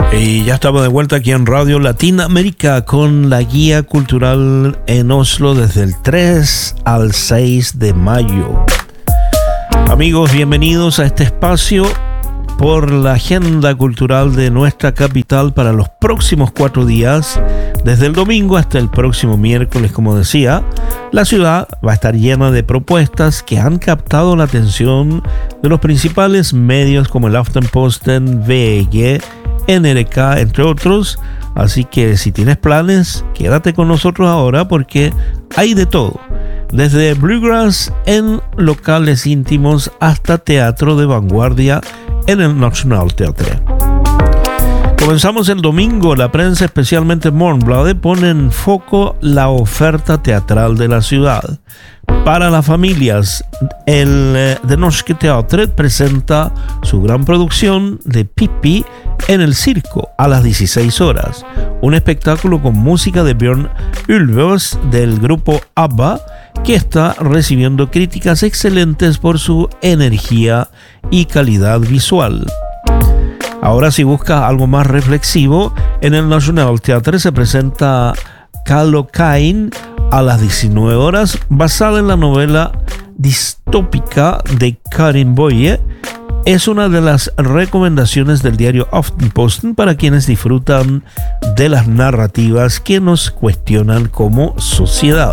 Y ya estamos de vuelta aquí en Radio Latinoamérica con la guía cultural en Oslo desde el 3 al 6 de mayo. Amigos, bienvenidos a este espacio por la agenda cultural de nuestra capital para los próximos 4 días, desde el domingo hasta el próximo miércoles. Como decía, la ciudad va a estar llena de propuestas que han captado la atención de los principales medios como el Aftenposten, VG, NRK, entre otros. Así que si tienes planes, quédate con nosotros ahora porque hay de todo. Desde bluegrass en locales íntimos hasta teatro de vanguardia en el Nationaltheatret. Comenzamos el domingo. La prensa, especialmente Morgenbladet, pone en foco la oferta teatral de la ciudad. Para las familias, el Det Norske Teatret presenta su gran producción de Pippi en el circo a las 16 horas. Un espectáculo con música de Björn Ulvaeus del grupo ABBA, que está recibiendo críticas excelentes por su energía y calidad visual. Ahora, si buscas algo más reflexivo, en el Nationaltheatret se presenta Kallocain a las 19 horas, basada en la novela distópica de Karin Boye. Es una de las recomendaciones del diario Aftenposten para quienes disfrutan de las narrativas que nos cuestionan como sociedad.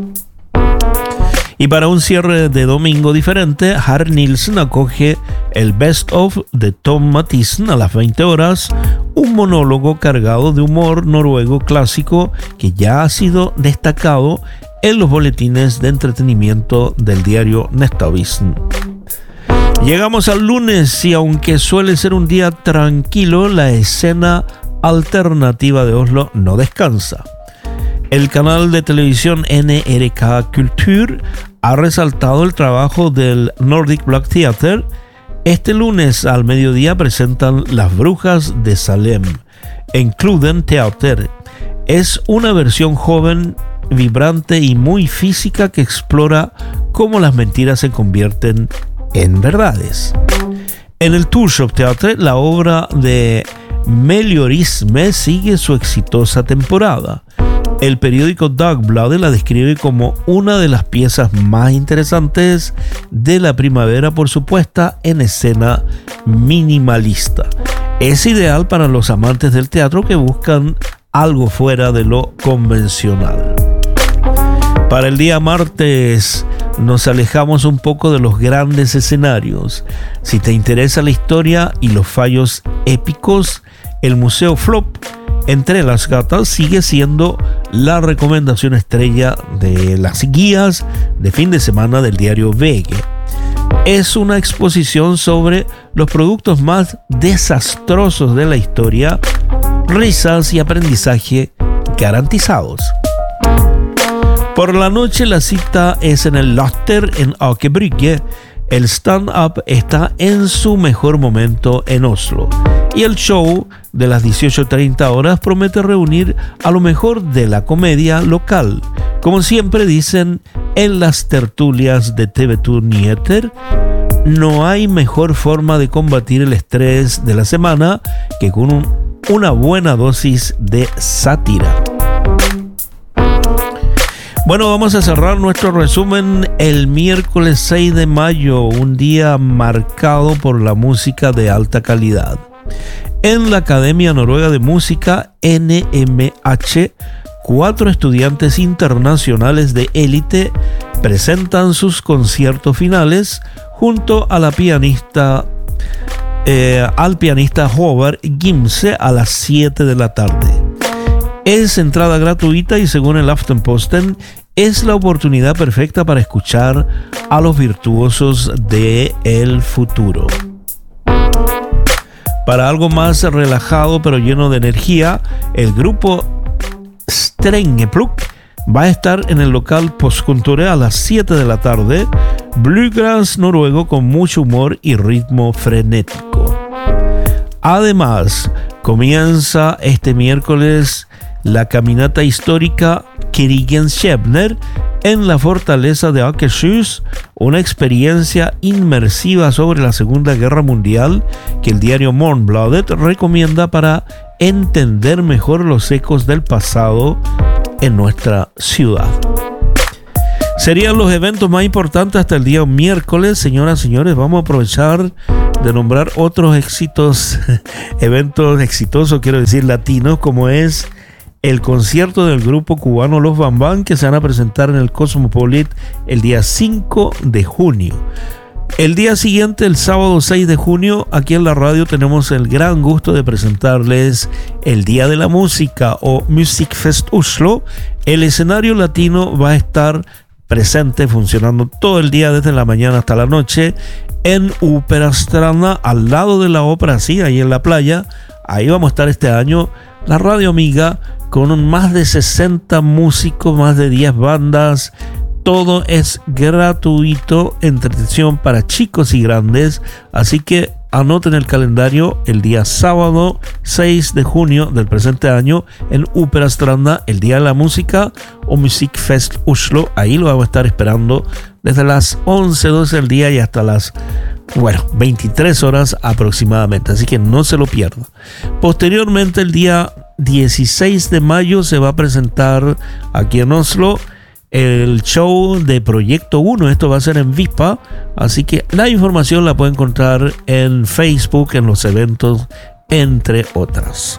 Y para un cierre de domingo diferente, Harry Nilsen acoge el Best of de Tom Mathisen a las 20 horas, un monólogo cargado de humor noruego clásico que ya ha sido destacado en los boletines de entretenimiento del diario Nettavisen. Llegamos al lunes y aunque suele ser un día tranquilo, la escena alternativa de Oslo no descansa. El canal de televisión NRK Kultur ha resaltado el trabajo del Nordic Black Theater. Este lunes al mediodía presentan Las Brujas de Salem en Kluden Teater. Es una versión joven, vibrante y muy física que explora cómo las mentiras se convierten en verdades. En el Torshov Teater, la obra de Meliorisme sigue su exitosa temporada. El periódico Dagbladet la describe como una de las piezas más interesantes de la primavera por su puesta en escena minimalista. Es ideal para los amantes del teatro que buscan algo fuera de lo convencional. Para el día martes nos alejamos un poco de los grandes escenarios. Si te interesa la historia y los fallos épicos, el Museo Flop Entre las Gatas sigue siendo la recomendación estrella de las guías de fin de semana del diario VG. Es una exposición sobre los productos más desastrosos de la historia, risas y aprendizaje garantizados. Por la noche la cita es en el Latter en Aker Brygge. El stand-up está en su mejor momento en Oslo. Y el show de las 18:30 horas promete reunir a lo mejor de la comedia local. Como siempre dicen en las tertulias de TV 2 Nyheter, no hay mejor forma de combatir el estrés de la semana que con una buena dosis de sátira. Bueno, vamos a cerrar nuestro resumen el miércoles 6 de mayo, un día marcado por la música de alta calidad. En la Academia Noruega de Música, NMH, 4 estudiantes internacionales de élite presentan sus conciertos finales junto a la al pianista Håvard Gimse a las 7 de la tarde. Es entrada gratuita y según el Aftenposten es la oportunidad perfecta para escuchar a los virtuosos del futuro. Para algo más relajado pero lleno de energía, el grupo Strengepluk va a estar en el local Postkontoret a las 7 de la tarde, bluegrass noruego con mucho humor y ritmo frenético. Además, comienza este miércoles la caminata histórica Krigenskjebner en la fortaleza de Akershus, una experiencia inmersiva sobre la Segunda Guerra Mundial que el diario Morgenbladet recomienda para entender mejor los ecos del pasado en nuestra ciudad. Serían los eventos más importantes hasta el día miércoles. Señoras y señores, vamos a aprovechar de nombrar otros eventos exitosos, quiero decir latinos, como es el concierto del grupo cubano Los Bambán, que se van a presentar en el Cosmopolit el día 5 de junio. El día siguiente, el sábado 6 de junio, aquí en la radio tenemos el gran gusto de presentarles el Día de la Música o Musikfest Oslo. El escenario latino va a estar presente, funcionando todo el día desde la mañana hasta la noche en Operastranda, al lado de la ópera, sí, ahí en la playa. Ahí vamos a estar este año, la Radio Amiga, con más de 60 músicos, más de 10 bandas. Todo es gratuito, entretención para chicos y grandes, así que anoten el calendario el día sábado 6 de junio del presente año en Operastranda, el Día de la Música o Musikfest Oslo. Ahí lo vamos a estar esperando desde las 11:12 del día y hasta las 23 horas aproximadamente, así que no se lo pierdan. Posteriormente, el día 16 de mayo se va a presentar aquí en Oslo el show de Proyecto 1. Esto va a ser en Vispa, así que la información la pueden encontrar en Facebook, en los eventos, entre otras.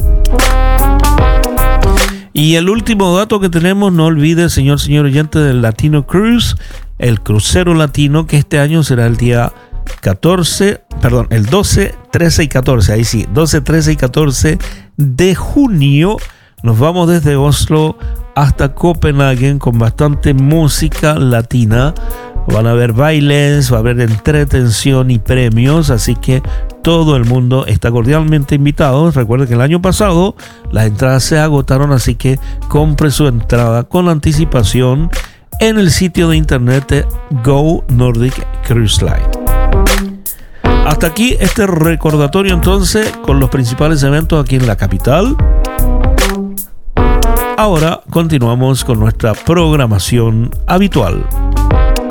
Y el último dato que tenemos, no olvide, señor oyente, del Latino Cruise, el crucero latino, que este año será el día el 12, 13 y 14, ahí sí, 12, 13 y 14 de junio. Nos vamos desde Oslo hasta Copenhague con bastante música latina. Van a haber bailes, va a haber entretención y premios, así que todo el mundo está cordialmente invitado. Recuerden que el año pasado las entradas se agotaron, así que compre su entrada con anticipación en el sitio de internet de Go Nordic Cruise Line. Hasta aquí este recordatorio entonces con los principales eventos aquí en la capital. Ahora continuamos con nuestra programación habitual.